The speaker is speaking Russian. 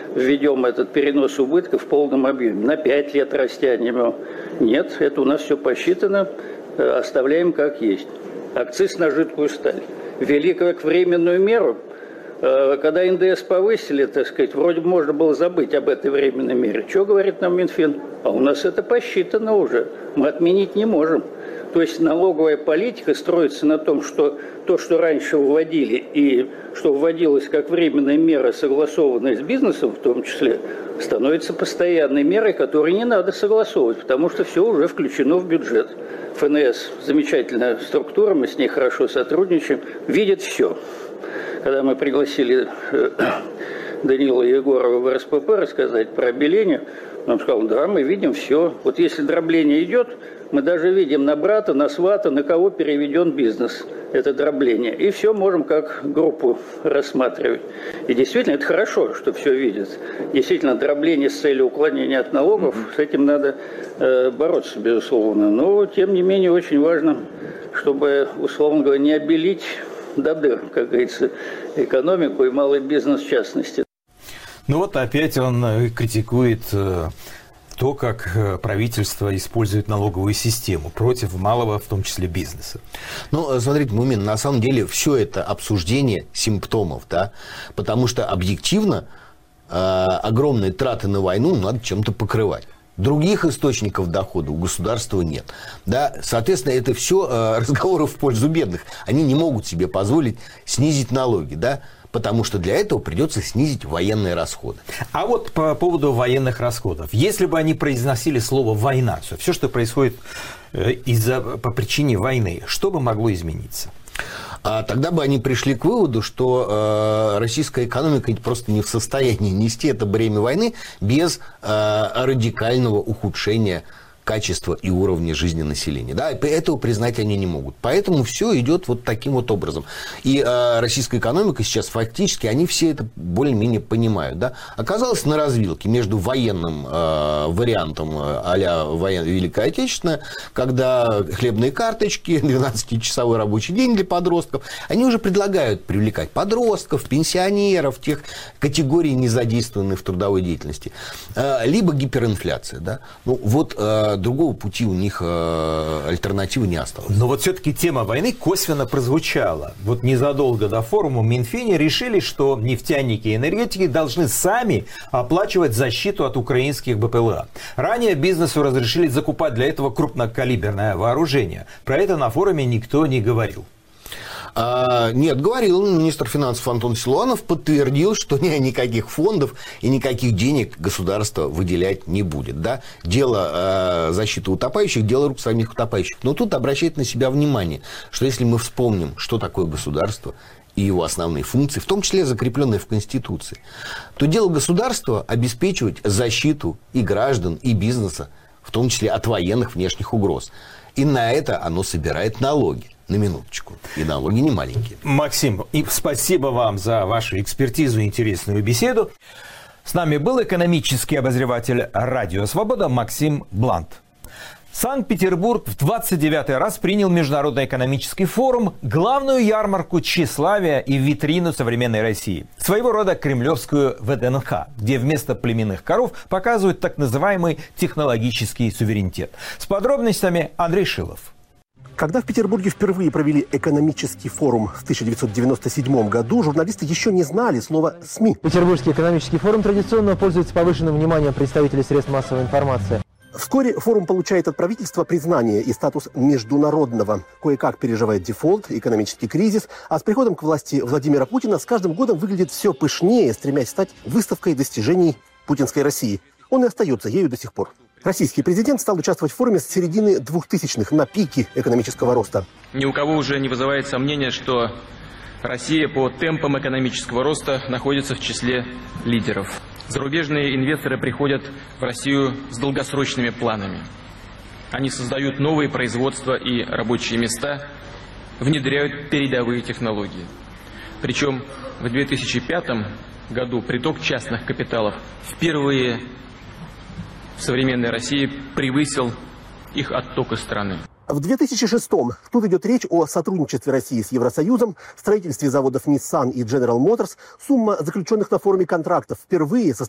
введем этот перенос убытков в полном объеме, на 5 лет растянем его. Нет, это у нас все посчитано, оставляем как есть. Акциз на жидкую сталь. Ввели как временную меру. Когда НДС повысили, так сказать, вроде бы можно было забыть об этой временной мере. Что говорит нам Минфин? А у нас это посчитано уже. Мы отменить не можем. То есть налоговая политика строится на том, что то, что раньше вводили, и что вводилось как временная мера, согласованная с бизнесом в том числе, становится постоянной мерой, которую не надо согласовывать, потому что все уже включено в бюджет. ФНС замечательная структура, мы с ней хорошо сотрудничаем, видит все. Когда мы пригласили Данила Егорова в РСПП рассказать про обеление, он сказал, да, мы видим все. Вот если дробление идет, мы даже видим на брата, на свата, на кого переведен бизнес, это дробление. И все можем как группу рассматривать. И действительно, это хорошо, что все видят. Действительно, дробление с целью уклонения от налогов, с этим надо бороться, безусловно. Но, тем не менее, очень важно, чтобы, условно говоря, не обелить до дыр, как говорится, экономику и малый бизнес в частности. Ну вот опять он критикует то, как правительство использует налоговую систему против малого, в том числе, бизнеса. Ну, смотрите, Мумин, на самом деле все это обсуждение симптомов, да, потому что объективно огромные траты на войну надо чем-то покрывать. Других источников дохода у государства нет. Да? Соответственно, это все разговоры в пользу бедных. Они не могут себе позволить снизить налоги, да? Потому что для этого придется снизить военные расходы. А вот по поводу военных расходов. Если бы они произносили слово «война», все, что происходит по причине войны, что бы могло измениться? Тогда бы они пришли к выводу, что российская экономика просто не в состоянии нести это бремя войны без радикального ухудшения качества и уровня жизни населения. Да? Этого признать они не могут. Поэтому все идет вот таким вот образом. И российская экономика сейчас фактически, они все это более-менее понимают. Да? Оказалось на развилке между военным вариантом а-ля Великая Отечественная, когда хлебные карточки, 12-часовой рабочий день для подростков, они уже предлагают привлекать подростков, пенсионеров, тех категорий, не задействованных в трудовой деятельности. Либо гиперинфляция. Да? Ну, вот другого пути у них альтернативы не осталось. Но вот все-таки тема войны косвенно прозвучала. Вот незадолго до форума в Минфине решили, что нефтяники и энергетики должны сами оплачивать защиту от украинских БПЛА. Ранее бизнесу разрешили закупать для этого крупнокалиберное вооружение. Про это на форуме никто не говорил. Нет, говорил министр финансов Антон Силуанов, подтвердил, что никаких фондов и никаких денег государство выделять не будет. Да? Дело защиты утопающих, дело рук самих утопающих. Но тут обращает на себя внимание, что если мы вспомним, что такое государство и его основные функции, в том числе закрепленные в Конституции, то дело государства обеспечивать защиту и граждан, и бизнеса, в том числе от военных внешних угроз. И на это оно собирает налоги. На минуточку. И налоги не маленькие. Максим, и спасибо вам за вашу экспертизу и интересную беседу. С нами был экономический обозреватель «Радио Свобода» Максим Блант. Санкт-Петербург в 29-й раз принял Международный экономический форум, главную ярмарку тщеславия и витрину современной России. Своего рода кремлевскую ВДНХ, где вместо племенных коров показывают так называемый технологический суверенитет. С подробностями Андрей Шилов. Когда в Петербурге впервые провели экономический форум в 1997 году, журналисты еще не знали слова СМИ. Петербургский экономический форум традиционно пользуется повышенным вниманием представителей средств массовой информации. Вскоре форум получает от правительства признание и статус международного. Кое-как переживает дефолт, экономический кризис, а с приходом к власти Владимира Путина с каждым годом выглядит все пышнее, стремясь стать выставкой достижений путинской России. Он и остается ею до сих пор. Российский президент стал участвовать в форуме с середины 2000-х, на пике экономического роста. Ни у кого уже не вызывает сомнения, что Россия по темпам экономического роста находится в числе лидеров. Зарубежные инвесторы приходят в Россию с долгосрочными планами. Они создают новые производства и рабочие места, внедряют передовые технологии. Причем в 2005 году приток частных капиталов впервые в современной России превысил их отток из страны. В 2006-м тут идет речь о сотрудничестве России с Евросоюзом, строительстве заводов Nissan и General Motors. Сумма заключенных на форуме контрактов впервые